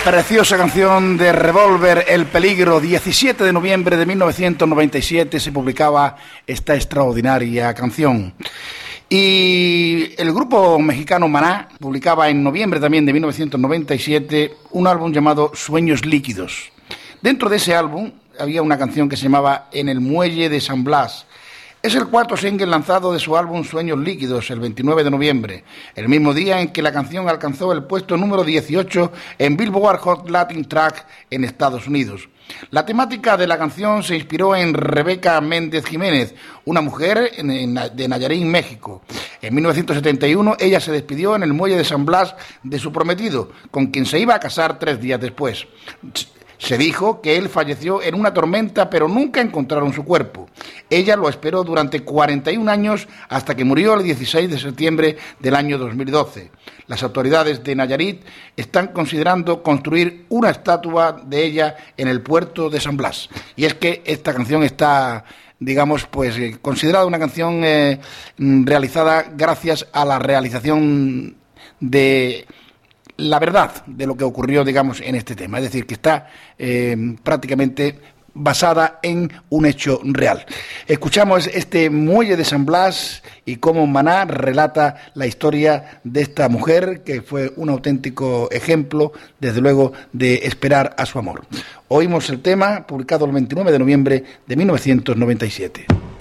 Preciosa canción de Revolver, El Peligro. 17 de noviembre de 1997 se publicaba esta extraordinaria canción. Y el grupo mexicano Maná publicaba en noviembre también de 1997 un álbum llamado Sueños Líquidos. Dentro de ese álbum había una canción que se llamaba En el Muelle de San Blas. Es el cuarto single lanzado de su álbum Sueños Líquidos, el 29 de noviembre, el mismo día en que la canción alcanzó el puesto número 18 en Billboard Hot Latin Track en Estados Unidos. La temática de la canción se inspiró en Rebeca Méndez Jiménez, una mujer de Nayarit, México. En 1971 ella se despidió en el muelle de San Blas de su prometido, con quien se iba a casar 3 días después. Se dijo que él falleció en una tormenta, pero nunca encontraron su cuerpo. Ella lo esperó durante 41 años hasta que murió el 16 de septiembre del año 2012. Las autoridades de Nayarit están considerando construir una estatua de ella en el puerto de San Blas. Y es que esta canción está, digamos, pues considerada una canción realizada gracias a la realización de la verdad de lo que ocurrió, digamos, en este tema. Es decir, que está prácticamente basada en un hecho real. Escuchamos este Muelle de San Blas y cómo Maná relata la historia de esta mujer que fue un auténtico ejemplo, desde luego, de esperar a su amor. Oímos el tema publicado el 29 de noviembre de 1997.